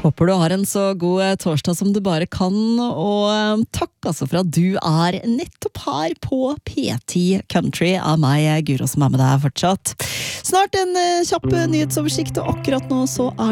Håper du har en så god torsdag som du bare kan, og takk altså for at du nettopp her på P10 Country av meg, Guro, som med deg fortsatt. Snart en kjapp nyhetsoversikt, og akkurat nå så